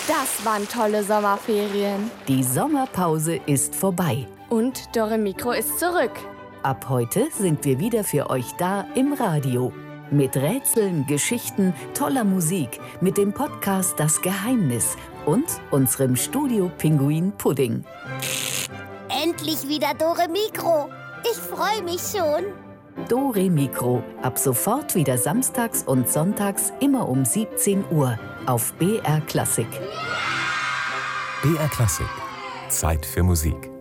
Das waren tolle Sommerferien. Die Sommerpause ist vorbei. Und Dore Mikro ist zurück. Ab heute sind wir wieder für euch da im Radio. Mit Rätseln, Geschichten, toller Musik, mit dem Podcast Das Geheimnis und unserem Studio-Pinguin Pudding. Endlich wieder Dore Mikro. Ich freue mich schon. Dore Mikro, ab sofort wieder samstags und sonntags immer um 17 Uhr auf BR Klassik. BR Klassik. Zeit für Musik.